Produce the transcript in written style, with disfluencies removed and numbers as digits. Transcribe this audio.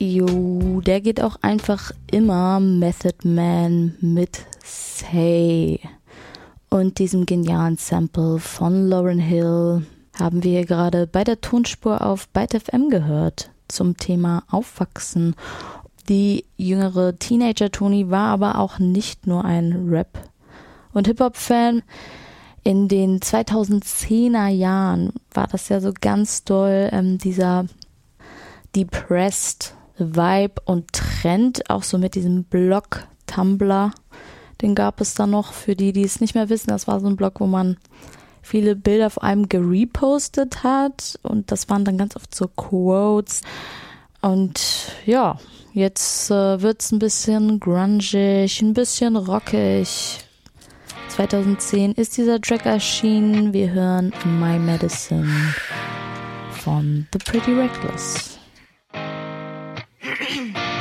Jo, der geht auch einfach immer Method Man mit Say. Und diesem genialen Sample von Lauryn Hill haben wir gerade bei der Tonspur auf Byte FM gehört zum Thema Aufwachsen. Die jüngere Teenager-Toni war aber auch nicht nur ein Rap- und Hip-Hop-Fan. In den 2010er Jahren war das ja so ganz doll, dieser depressed Vibe und Trend, auch so mit diesem Blog Tumblr. Den gab es dann noch, für die, die es nicht mehr wissen. Das war so ein Blog, wo man viele Bilder vor allem gerepostet hat und das waren dann ganz oft so Quotes. Und ja, jetzt wird's ein bisschen grungig, ein bisschen rockig. 2010 ist dieser Track erschienen. Wir hören My Medicine von The Pretty Reckless.